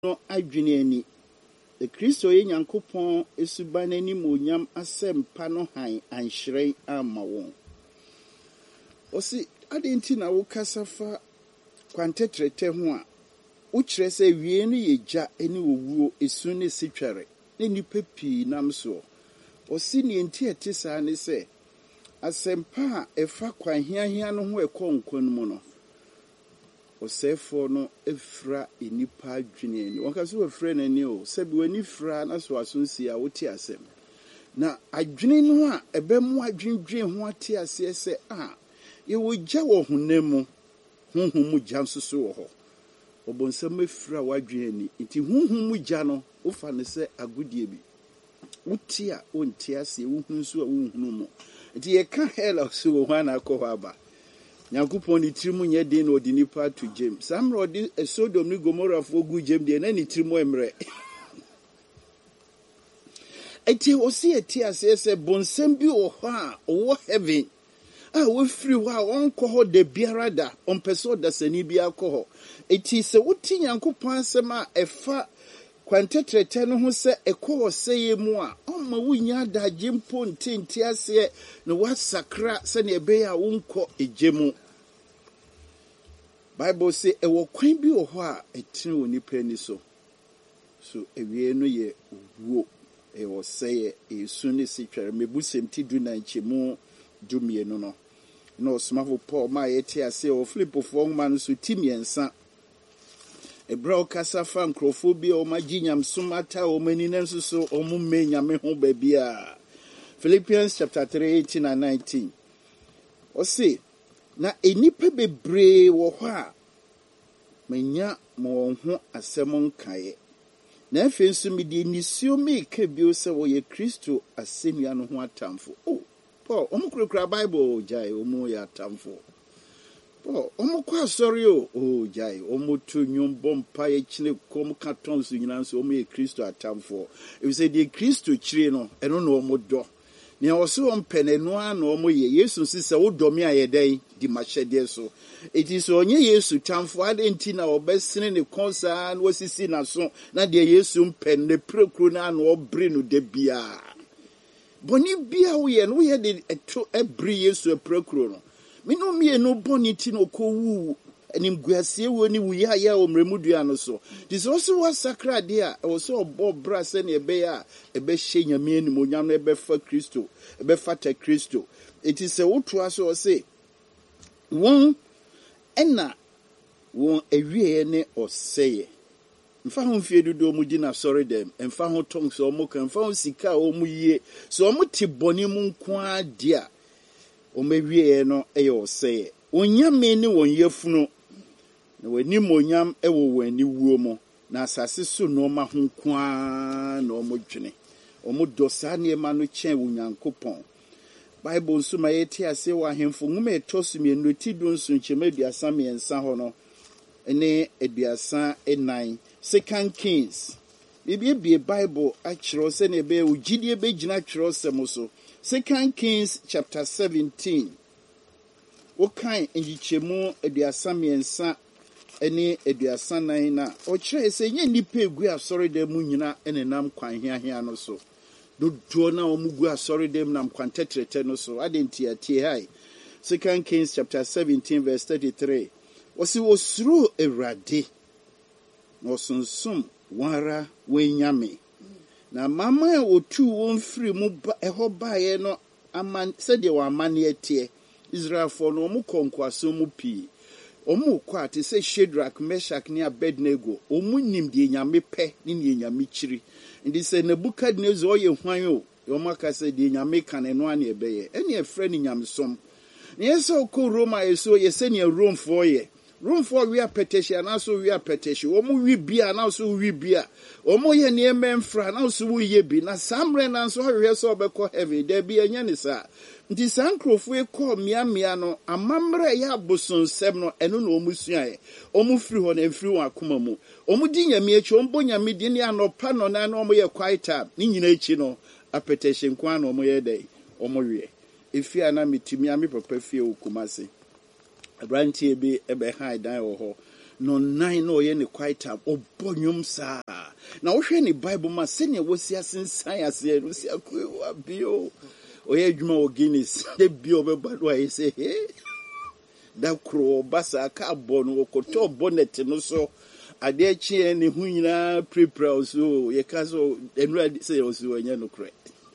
no adwene ani. The Kristo ye Nyankopɔn esuba n'anim onyam asɛmpa no han anhyerɛn ama wɔn. Osi adenti na wo kasafa kwantetrete ho a wokyerɛ sɛ wie no yɛ gya ani owuo esu ne sitware ne nipa pii nam so. Osi ne enti ete saa ne sɛ asɛmpa a ɛfa kwanhiahia no ho ɛkɔ nkwan mu no. Osefo no efra enipa adwene ni wonka so wafra nani o sebi wani fra na so asonsi a wote asem na adwene no a ebemu adwendwen ho ate ase se ye wogya wo honam honhom mu gya nsoso wo ho obonsam efra wadwene ni nti honhom mu gya no wo fa ne se agodie bi wote a onte ase wo hu so a wo hunu mu nti ye ka hela so wo hwana akɔ aba Nyankopɔn ni tirimu nye den na odi nipa to gem. Samra odi Sodom ni Gomorrah fo gu gem de na ni tirimu emre. Eti osi eti ase se bonsam bi wo ho a wo heaven. Wo free ho a onko ho de biara da, onpeso da sani bi akɔ. Eti se woti Nyankopɔn asɛm a ɛfa kwantetrete no ho sɛ ɛkɔ ɔsɛye mu a ɔma wunya da jimpo ntenti ase na wasakra sɛ ne ebe ya wonkɔ ejemu. Bible say ɛwɔ kwan bi wɔ hɔ a ɛtene wɔ nipa ni so ewie no yɛ owuo ɛwɔ sɛye esu ne sitware mebusem ti du na nkyemu dumie no no na osomafo Paul ma yɛte ase wɔ Filipofo nwoma no so ti miɛnsa Ebra okasa fa nkrofobia o magi nyamsom ata o mani nanso so o mu me nyame ho babia. Philippians chapter 3:18 and 19. O say na enipa bebree wo ho a manya mo ho asɛm nkae. Na afi nso me de nisio me ka bio sɛ wo ye Kristo asɛnnua no ho atamfo. Paul omukura Bible jai omu ya atamfo. Omukwa sorry jai omutu nyumbo mpa ye chine kom katon so nyina so omu ye Kristo atamfo. If say the Kristo chire no eno no omudo. Ni oso ompene no ana omu ye Yesu sise wo domi ayedai di mahyede so. It is onye Yesu tamfo adenti na obesene ne konsa na wasisi na so na de Yesu mpene ne prekuru na na obre no de bia. Boni bia wo ye no ye de eto ebre Yesu prekuru no. Mino mie no boniti no ko wu anim guasie wo ni wu ya ya omremudua no so this also was sacred there also obo bra se ne ebe ya ebe hye nyame anim onyam no ebe fa Kristo ebe fata Kristo it is a woto aso say won ena won ewie ne oseye mfa ho fie dodo mu gina sorry dem mfa ho tong so mo kan mfa ho sika o mu yie so mo te boni mu nko a dia o mewie no eyo oseye onyame ne won yefunu na wani monyam ewo wani wuo mo na asase so no ma ho kwa na omodwene omodosa ne ma no chen wonyankopon Bible nso ma yeti ase wa hemfo nwuma etosumie no ti do nso nchema aduasa miensa ho no ene aduasa enan Second Kings bibie Bible a kyerɛ se ne be ogidie be gina kyerɛ se mo so Second Kings chapter 17 wokan ngichemu aduasa miensa ene aduasa nan na o kyerɛ sɛ nye nipa egu asɔre da mu nyina ene nam kwan hiahia no so dodo na o mugu asɔre da mu nam kwan tetrete no so adenti atie hai Second Kings chapter 17 verse 33 wɔsi osuro Awurade na ɔsonsum wara wenyame na mama otu won firi mu ɛhɔ bae no aman sɛ de wa amane atie Israelfo no omu konkwaso mu pi omu kwa te se Shadrach Meshach ne Abednego omu nim de nyame pɛ ne nyame kyiri ndi se Nebukadnezar oye hwan o yomaka se de nyame kan no ane ebeye ene efre ne nyamesom ne yesa okɔ Roma yeso yese ne Romfo ye Romfo wi apetehia na so wi apetehia omu wi bia na so wi bia omu ye ne emfra na so wi ye bi na samre na so hwe so obekɔ heaven da bia nya ne sa nti sankrofo ekɔ miamia no amamre ya bosonsem no eno na omu suae omu firi ho na firi ho akoma mu omu di nyame echi ombo nyame di ne anopa no na omu ye kwaita ni nyina echi no apetehia kwa na omu ye dai omu wie efia na mitimi ami papa fie okumase Abrantie bi ebe ha dan wo ho no nine no ye ne quiet time obonyum sa na wo hwe ne Bible ma se ne wo sia sensan ase no sia kwa bio oye adwuma wo Guinness de bio be bado ayi say hey da kro basa ka bono okoto bonnet no so ade chi ne hu nyina prepare so ye ka so enura say o so anya no correct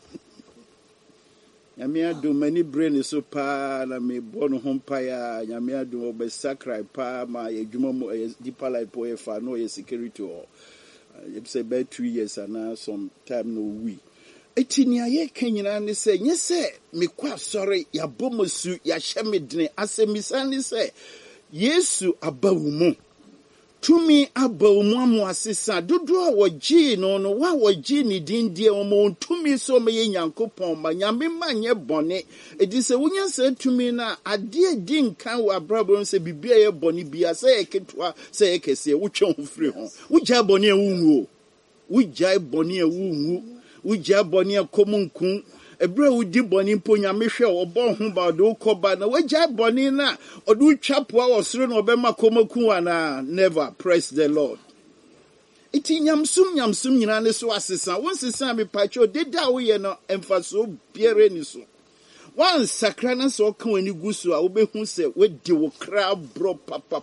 nyame adu mani brain so pa na me bono hompa ya nyame adu obe sacrifice pa ma ye dwuma mo deeper life po e fa no ye security o you say by 2 years and some time no we etinia ye kanyina ne say nye say me kwa sorry ya bomosu ya hyemedene asemisa ne say Yesu abawumu tumi abawumu amuasesa dodo a wogi no wa wogi ni dindie omo tumi so me Nyankopɔn ma nyame manye bone edi se wonya se tumi na ade di nkan wa brabo se bibia ye bone bia se eketwa se ekese wotwe ho firi ho wogya bone ewunwo wogya bone ewunwo wogya bone akomunkun ebra wudi boni mpo nyame hwe obo ho ba do koba na wagya boni na odu twapoa osoro na obema komaku ana never praise the Lord. Iti nyamsum nyina ne so asesa won sesa me pacho deda wo ye no emfaso biere ni so wan sakra na so kan wani gusu a obehu se wedi wo kra bro papa.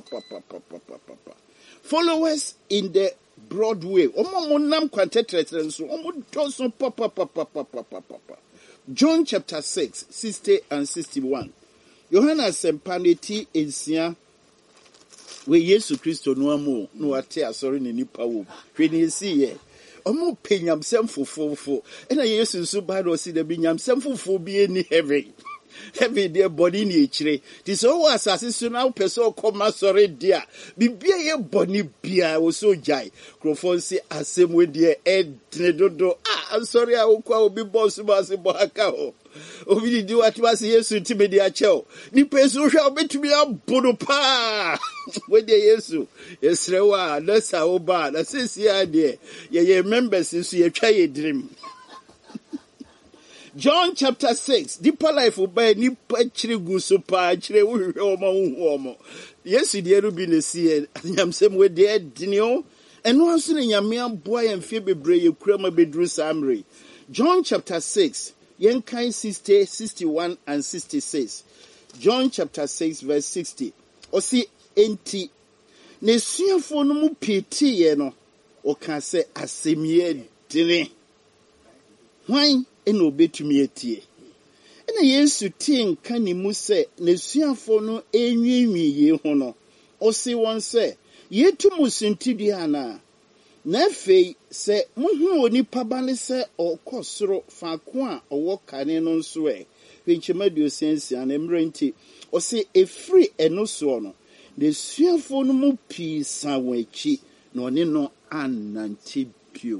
Followers in the Broadway. Nam kwantetre so doso papa. John chapter 6, 60 and 61. Yohana sempaneti ensia we Yesu Kristo no amu no ate asori ne nipa wo. Hwe ne si ye. Omo penyam semfofofo. Ena Yesu so ba do si da bi nyam semfofo bi eni heaven. Heavy dear body ni chire. This all asase so now person come sorry dear. Bibia ye body bia wo so jai. Crofon say asem we dear ed dodo. I'm sorry I will kwa obi boss ba se bo aka ho. Obi di what was Yesu ntime dia cheo. Ni person hwa obetumi abodo pa. We de Yesu. Yesrewa na sa oba na sisi ade. Ye members so ye twa ye dream. John chapter 6, deeper life by ni pachiri gusu pa chire uhomo. Yes, dear be the sea, yam same way dear dinio, and once in yamian boy and febe bray crema bedru samri. John chapter 6, Yankai 60, 61 and 66. John chapter 6, verse 60. Osi enti ne suafo no mu peti ye no o ka se asemie dine. Why? Eno betumi etie ena Yesu tie nka ni mu se nesuafo no enwiinwi ye ho no osi won se yetu musinti ana na afei se muhu onipa ba ne se okosoro faako a owo kane no nso hwenchemadio sensia na mrenti osi efri eno so no nesuafo no mu pii sawachi na one no ananti bio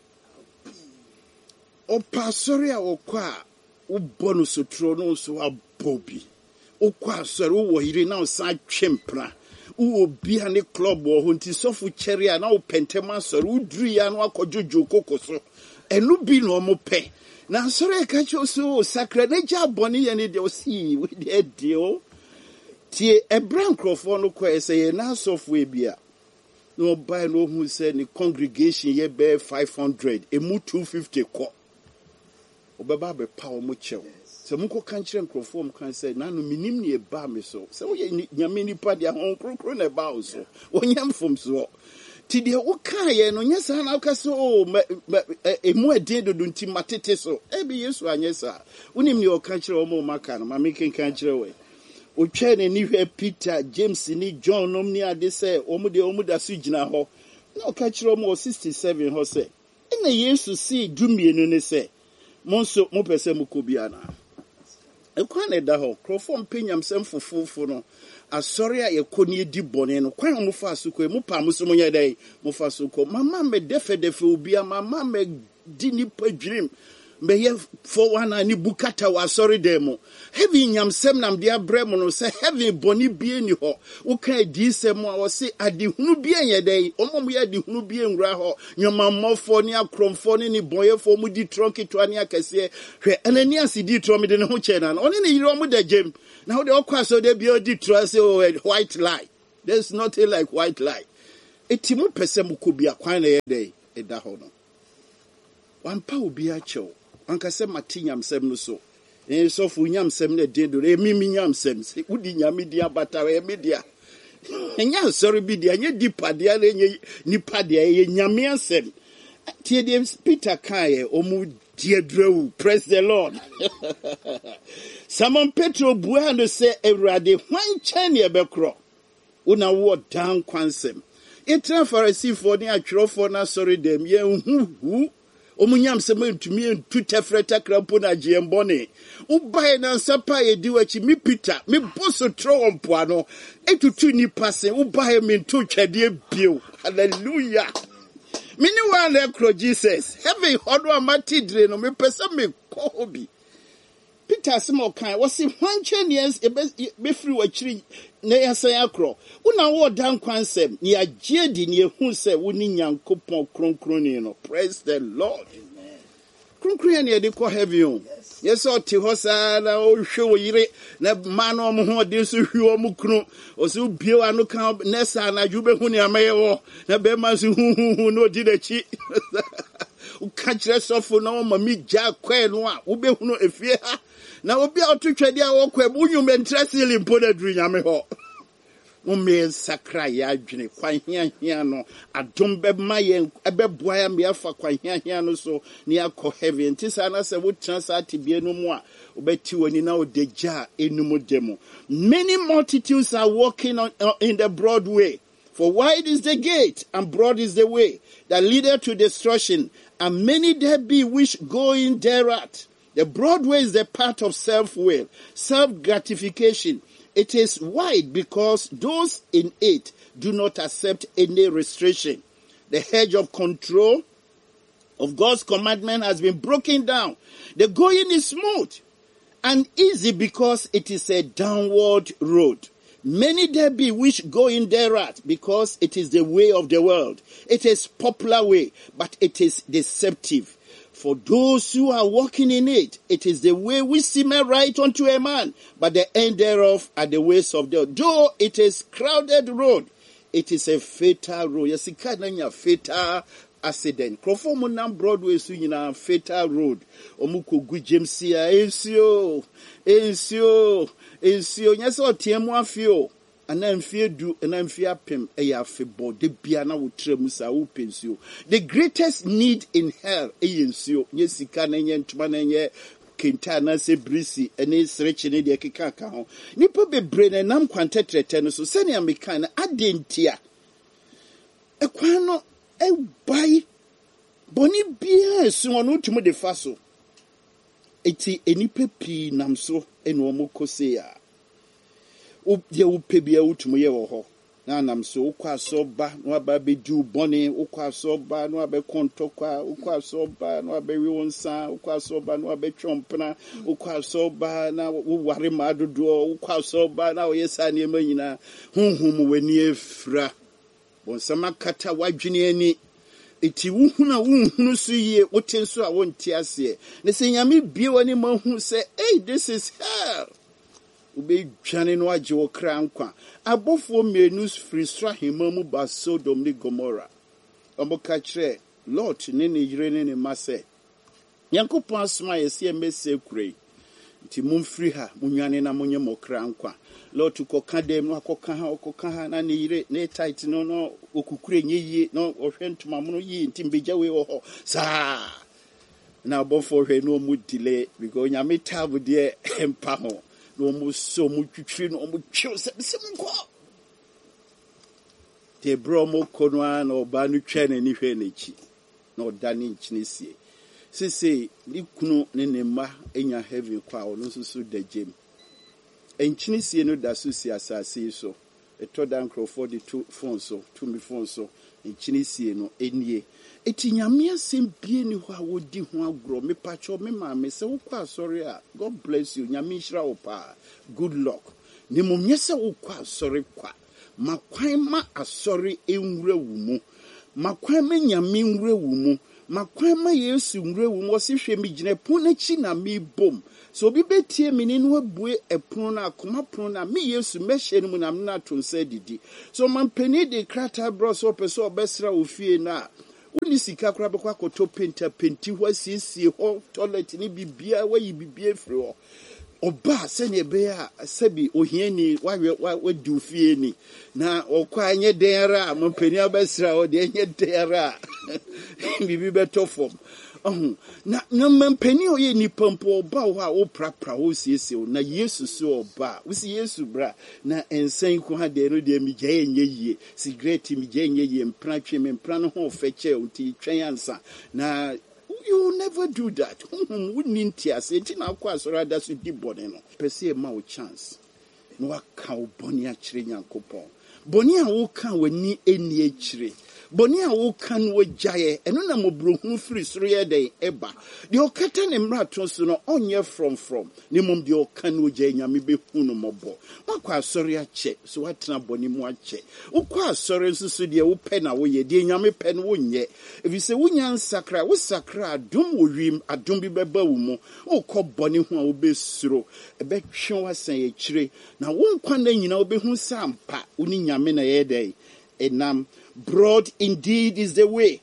o pasori a okwa ubonu sotro no so abobi okwa sori wo yire na osan twempra wo bia ne club wo honti sofu chere a na wo pentema sori udru ya no akojojo kokoso enu bi no mo pe na sori ka cho so sakra na ja boni ye ne de osi we de dio tie ebran crofo no kwa ese na sofu e bia no buy no hu say ni congregation ye be 500 emu 250 ko obeba be power mo chew se munko kan kire nkrofo mo kan say nanu minim ne ba me so se wo nyame nipa dia hon krokro na ba o so wonyam fom so ti de wo kan ye no nyesa na ka so emu adin dodo nti matete so e bi Yesu anyesa wonim ne o kan kire o mo maka no ma me kan kire we o twa ne ni hwe Peter James ni John nom ni ade say o mu da so gina ho na o kan kire o mo 67 ho say ina Yesu si dumienu ne say monso mo pese mo kobiana ekwa na da ho krofo penyam sem fofofo no asori a yekoni edi bone no kwan mo fa so ko mo pa mo so mo nya dai mo fa so ko mama me defe obia mama me di ni padwim me ye for one ani bukata wa asori dem heavy nyam sem nam dia brem no se heavy bone bie ni ho wo kan di sem a wo se adehunu bie nya dai omo mo ye adehunu bie nwura ho nyomammofo ni akromfo ni boyefo mu di tronki to ani akase hwe anani asidi tro me de ne ho che na oni ne yiro mu da gem na wo de okwa so de bie di tro se white lie There's nothing like white lie. Etimu pese mukubia kwan na yede eda ho no. Wampa obi a chew. Anka se matinyam sem no so. So fu nyam sem na de do. Mimi nyam sem. Udi nyame dia bata we media. Enya sorry bi dia nye dipa dia nye nipa dia ye nyame asem. Tie dem Peter Kaye omu diedrew. Praise the Lord. Simon Petro buano say Ewrade hwan chen ye bekro. Una wo down kwansem. Etra Pharisee for ni atwerofo na sorry dem ye hu omunyam se mentumi entu tefreta krampo na giembone ubae na nsapa ye diwachi mi Peter mi boso tro ompoano etutu ni passe ubae mentu twade bio. Hallelujah. Mini wa na kro Jesus heaven hodo amatidre no me pesa me kobi Peter Simon kan wasi hwanche years be free wachiri na yasan akro una wo dan kwansem ni agiedi ni ehun se woni nyankopon kronkroni no. Praise the Lord. Amen. Kronkroni na de ko heaven. Yes o ti hosa na o hwe wo yire na ma no mo ho de so hwe o mu kru o so bio anu kan nesa na jube hu ni amaye wo na be ma so hu no di dachi u kachire sofo na o mami ja kwa no a wo be hu no efie ha na obi a to twade a wo kwa bu nyum entrasili mpo na duru nyame ho Mume sakra ya adwene kwan hia no adom be maye ebeboa ya me afa kwan hia no so ni akọ heaven tisa na se wo transa tibie no mu a obeti woni na odeja enum demo. Many multitudes are walking in the broad way, for wide is the gate and broad is the way that leadeth to destruction, and many there be which go in thereat. The broad way is the path of self-will, self-gratification. It is wide because those in it do not accept any restriction. The hedge of control of God's commandment has been broken down. The going is smooth and easy because it is a downward road. Many there be which go in thereat because it is the way of the world. It is popular way, but it is deceptive. For those who are walking in it, it is the way which seemeth right unto a man, but the end thereof are the ways of the. Though it is crowded road, it is a fatal road. Yes, it can't be a fatal accident. Krofomo nam Broadway so yina fatal road. Omuko gu James ya ensio. Nyese otiemu afio. The greatest need in hell is Kintana se brisi ene sreche ne de keka ka ho nipa bebre na nam kwantetrete no so sene ameka na adentia ekwan no e bai boni bia esu ono tumu de fa so eti enipa pi nam so ene omo kose ya ye upebia utumu ye wo ho na nam so ukwaso ba no aba be du boni ukwaso ba no abe kontokwa ukwaso ba no abe wonsa ukwaso ba no abe twompna ukwaso ba na ware madodo ukwaso ba na oyesa ne manyina hunhum wani efra bonsama kata wadwene ani eti wuhunu so yie wotenso a wonti ase ne se nyame bie wani mahu se hey this is hell ube dwane no agye wo kra nkwa abofo menu frisra himamu ba Sodom ni Gomorrah omoka kire Lot ne ne yire ne mase Yankopon asoma yesi emese kure nti mumfiri ha munwane na munye mokra nkwa Lot koka dem no akoka ha na ne yire ne tight no okukure nyeye no ohwentuma muno yi nti mbeja we ho sa na abofo hwe no mu delay because nyame tabu de empa ho no mu so mu twitwiri no mu twiw se mko te bro mo konwa na oba no twa na ni hwe n'echi na odane nchine sie sese ni kunu ne ne ma enya heaven kwa ono susu da jem enchine sie no da so si asase so etoda nkrofo de two phone so two me phone so enchine sie no enie eti nyame asem bie ni ho a wodi ho agro me pacho me ma me se wokwa sorry a God bless you nyame hira wo pa good luck ni mum nyese wokwa sorry kwa makwan ma asori enwura wu mu makwan ma nyame nwura wo mu makwan ma yesu nwura wo mu ɔse hwɛ me gyina pon akyi na me bom so obi betie me ne no abue epon na akoma pon na me yesu mɛhyɛ no mu na me na to nsa didi so mampani de krata bro so pɛ so ɔbɛsra ofie na woni sika kora bɛkɔ akɔtɔ penti ho asiesie ho toilet ni bibia wayi bibia firi ho oba sɛne ɛbɛyɛ a sɛbi ohiani wadi ofie ni na ɔkɔ anyɛ denra mampani abɛsra o de anyɛ denra bibi bɛtɔ fam na mampani oyɛ nipa mpo ɔba hɔ a woprapra wo siesie wo na yesu so ɔba wo si yesu bra na ensan ko ha de no de migyae nyɛ yie cigarette migyae nyɛ yie mpra twe me mpra no ho fɛkyɛ wo ti twɛn ansa na you will never do that. We need to say, "Tina kwasora da su di bone no." Pese ma o chance. No wa ka o boni a chire Nyankopon. Boni a wo ka wani eni a chire. Boni a wo ka no gyae. Eno na mobrohu firi soro ye den eba. De o kata ne mrato so no onye from. Ne mom de o ka no gyae nyame be hu no mobo. Makwa asori a che. So watena boni mu a che. Ukwa asori nsusu de wo pe na wo ye. De nyame pe no wo nye. If you say wunya nsakra, wo sakra adom wo wim, adom bi beba wo mu. O ko boni hu a wo be suro. Ebe twen wasan ye chire. Na wo nkwa na nyina wo be hu sampa. Uni nyame na ye dey. Enam broad indeed is the way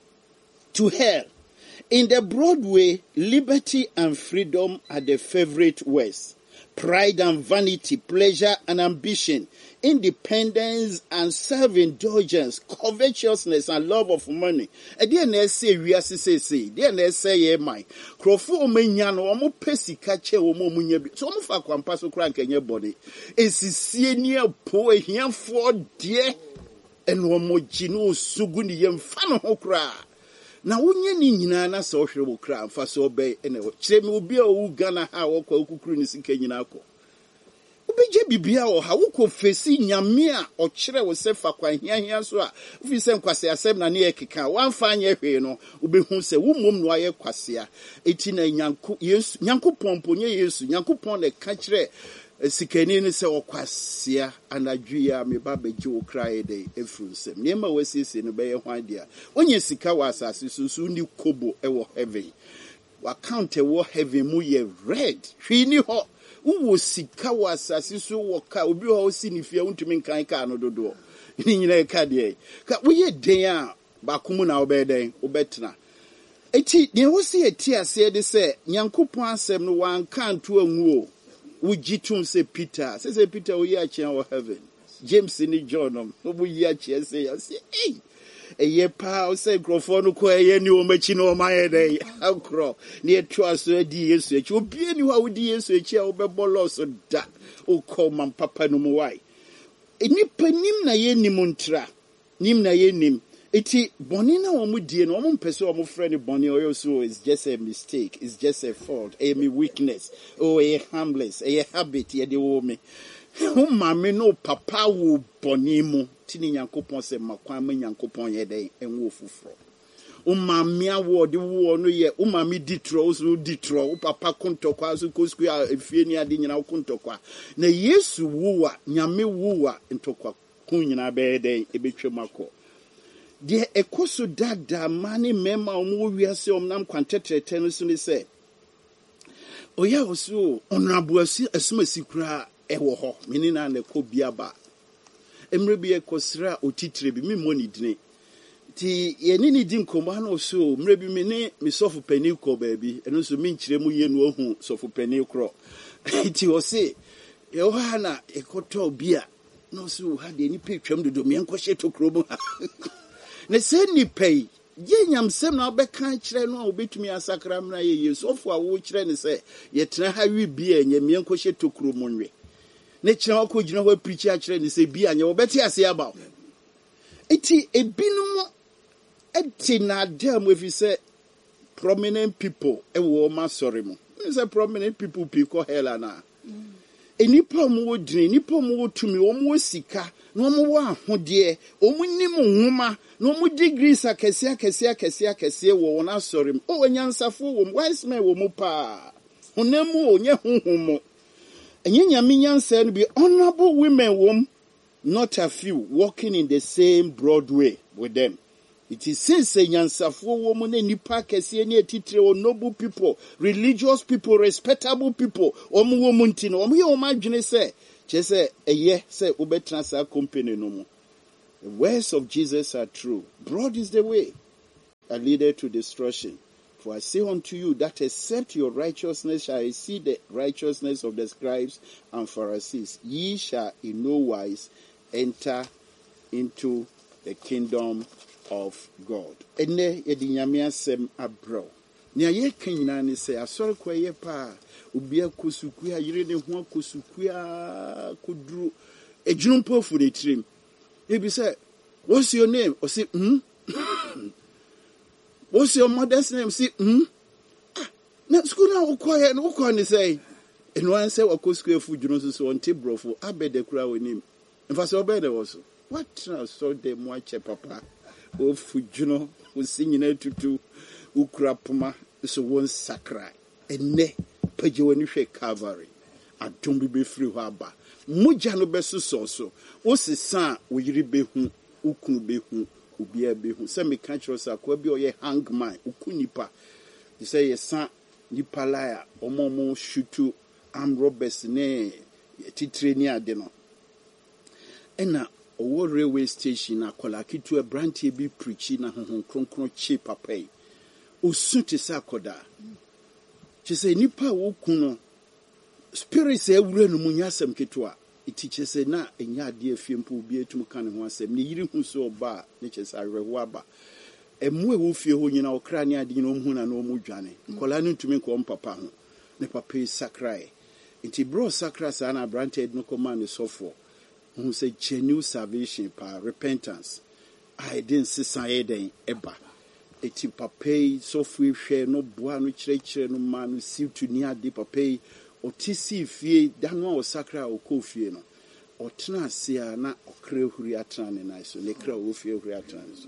to hell. In the broad way, liberty and freedom are the favorite words. Pride and vanity, pleasure and ambition, independence and self-indulgence, covetousness and love of money. And then they say, we are say, then they say, yeah, my. Crofo omenyano, omo pesi kache omo munyebi. So omo fa kwampaso krank enye body. Esi near po here for dear. And womo jino suguni yem fano hokra. Na wonye ni nyina na se ohwere wo kra mfa so obey ene wo kire me obi a wo Ghana ha wo kwa okukuru ni sika nyina akọ obegye bibia wo ha wo ko fesi nyame a o kire wo se fa kwa hiahia so a ofi se nkwase asem na ne ekeka wanfa anya hwe no obehu se wo mom no aye kwasea eti na Yesu Nyankopon ponye Yesu Nyankopon na ka kire sikani ni se okwasea anadwia me ba beji wo krae dey efrunsem niema wasisi no be ye hwan dia onye sika wa asase susu ni kobo e wo heaven wa count e wo heaven mu ye red hwini ho wo sika wa asase so wo ka obi ho si ni fie untumi nkan ka no dodo ni nyina e ka de ka wo ye den a ba kumu na wo be den wo betena eti de wo si eti ase de se Nyankopon asem no wan kanto anwu Ujitum se Peter. Say Peter we are in heaven. James and John. We are say hey. A ye pa say Grofonu ko ye ni o machi no my day. How cro. Near trust di yesu. You be any how di yesu echi a obebolo so da. O call man papa no mo why. Enipa nim na ye nimuntra. Nim na ye nim. Iti boni na omu die no omu mpese omu friend boni oyo so is just a mistake, it's just a fault, a me weakness, a harmless, a habit ye de wo me. Mame no papa wo boni mu tini Nyankopon se makwan ma Nyankopon ye den enwo fufuro. Mame awo de wo no ye mame ditro so ditro papa kontokwa so kosku a efie ni ade nyina kontokwa. Na Yesu wo a nyame wo a ntokwa kun nyina be den ebetwemako. De ekoso dada mani mema omo wiase omnam kwantetrete no so ni se oya oso onrabu asumasi kura ewo ho meni na na ko biaba emre bi ekosra otitire bi mi moni dine ti ye ni di nkomba na oso mre bi meni mi sofu pani ko baabi eno so mi nkire mu ye no ohu sofu pani kro ti o se ye o ha na ekoto bia no so ha de ni petwam dodo mi enko hye to kromo ne se ni pay ye nyamsem na obeka kire no a obetumi asakra mna ye Yesu ofo a wo kire ne se ye tena ha wi bi enye mi enko hye to kromo nwe ne kire akogina ho preach a kire ne se bi anya obeti ase aba eti ebinum eti na dem if you say prominent people e wo ma sorry mo say prominent people pick hell na enipa mo wo dine enipa mo wo tumi wo mo sika no mo wo ahode o mo nim nhoma no mo degrees akese wo wona sorry o wanyansafo wo wise man wo mo pa honemu onye honhomo enye nyame nyansa no be honorable women wo not a few walking in the same broad way with them It is since a nyansafo woman and nipa kese ni etitire o noble people, religious people, respectable people. Omu woman tino. Omu ye omadwene se. Che eye se obetra sa company no mo. The words of Jesus are true. Broad is the way that leadeth to destruction. For I say unto you that except your righteousness shall exceed the righteousness of the scribes and Pharisees, ye shall in no wise enter into the kingdom of God. Ene yedi nyame asem abro. Nia ye kanyina ni se asore kwa ye pa ubia kosukua yire ne ho kosukua koduru ejunumpo fu ne trim. Ebi say, what's your name? Or say, what's your mother's name? Say, na school na ukwa no ukwa ni say. And one say wakosukua fu juno so on tibrofo abede kura wonim. Mfa say obede wo so. What so de mo ache papa? O fu juno o sinyina tutu ukura poma so won sakra. Enne page woni hwe Calvary. Adom bi be free ho aba. Muja no beso so o sesa o yiri behu ukunu behu obia behu se me ka kiro sa kwa bi o ye hangman ukunipa you say yesa nipa laya omomo shutu am robbers ne titire ni ade no ena owo railway station akola kitu a branch bi preachi na honhon kronkron chi papai osuti sa koda che say nipa wo kuno spirits e wure no munyasem ketwa itiche se na enya ade afiempo obi etum kan ho asem ne yiri hu so oba ne chese aweho aba emu e wo fie ho nyina okra ne ade nyina omhu na no omudwane kola no ntumi ko mpapa ho ne papa sakrai iti bro sakra sa na branted no command sofo hu se genuine salvation pa repentance I didn't see sayeden eba iti papa sofo hwe no boa no kire no ma no situ ni ade papa otisi fie danwa osakra okofie no otena sia na okre huri atena ne na so ne kra ofie huri atena so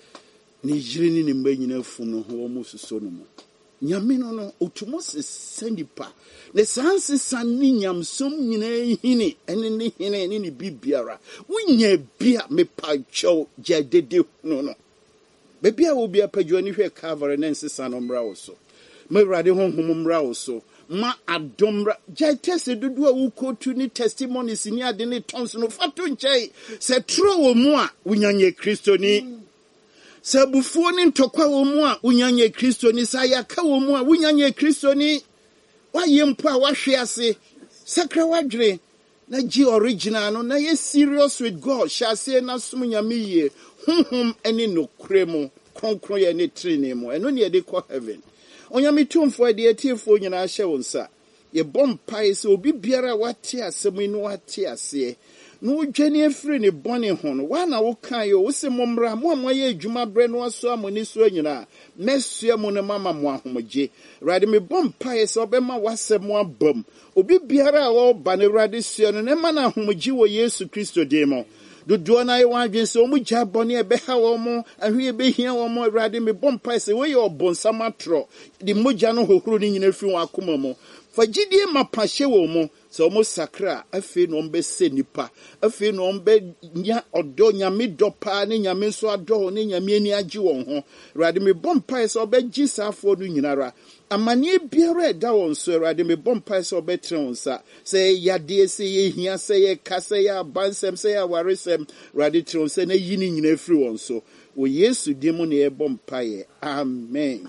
ni jiri ni ne mbanyina fum no ho mo suso no mo nyame no otumo sendipa ne sanse sanni nyamsom nyina hini ene ne hini ene ne bibiara wunya bia me pacho jadede no bebia wo bia padwo ni hwe Calvary na nsesa no mra wo so mawrade honhom mra wo so ma adomra jaitese dudu a wukotu ni testimonies ni ade ne tons no fatu nchei se tro wo mu a unyanye Kristo ni se bufuo ni ntokwa wo mu a unyanye Kristo ni sa yaka wo mu a unyanye Kristo ni wa yempo a wahwe ase sakra wadwere na ji original no na ye serious with God sha say na sum nyame ye honhom ene no kremo kronkron ye ne trine mo eno ne ye de ko heaven onyame tumfo de atiefo nyina hye wonsa ye bompai se obi biara wate asem no wate ase no dwane afiri ne bone ho no wa na wo kan yo wo se momra mo amoye adwuma bre no aso amoni so nyina mesua mo ne mama mo ahomje rade me bompai se obema wasem abam obi biara wo ba ne rade sua no ne ma na ahomje wo Yesu Kristo de mo dodo na ye wadwen se omu gya bone e be ha wo mo ahwe be hia wo mo rade me bompai se we ye obonsam atro di mogya no hohoro ni nyina fi wo akoma mo fagidie mapahye wo mo se omu sakra afi no mbe se nipa afi no mbe nya odo nyame dopa ne nyame so ado ne nyame ani agi won ho rade me bompai se obegi safo no nyinara amane biara da won so rade me bompai se obetre won sa se yade se ye hia se ye kase ya bansem se ya waresem rade tre won se na yini nyina afiri won so wo Yesu dim ne e bompai amen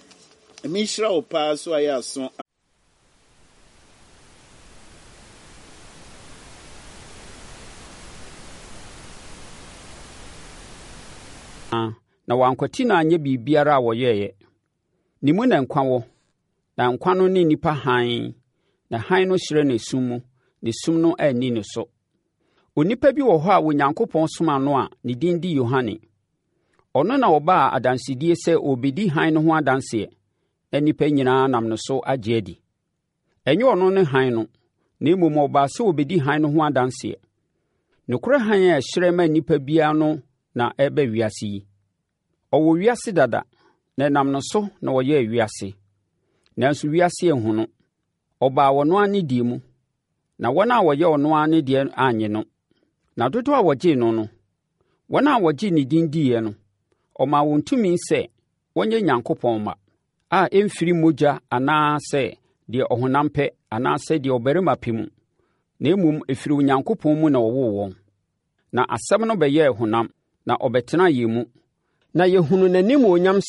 emi hira o pa so aya so na wankwati na anye bibiara woyeye ni mu na nkwa wo na nkwa no ni nipa han na han no hyire ne sum no ani ne so onipa bi wo ho a Onyankopɔn soma no a ne din di Yohane ono na oba adansedie sɛ obedi han no ho adanse na nipa nyinaa nam no so agye adi enye ono ne han no na mmom oba sɛ obedi han no ho adanse nokora han a hyire ma nipa bia no na ebe wiase yi owo wiase dada na nam no so na oye wiase nanso wiase ehu no oba wono ani die mu na wona a woye ono ani die anye no na dodo a woje no no wona a woje ne din die no ɔmaa wɔn tumi sɛ wɔnyɛ Onyankopɔn mma, a ɛmfiri mogya anaasɛ deɛ ɔhonam pɛ anaasɛ deɛ ɔbarima pɛ mu, na mmom ɛfiri Onyankopɔn mu na ɔwoo wɔn. Na asɛm no bɛyɛɛ honam, na ɔbɛtenaa yɛn mu, na yɛhunu n'animuonyam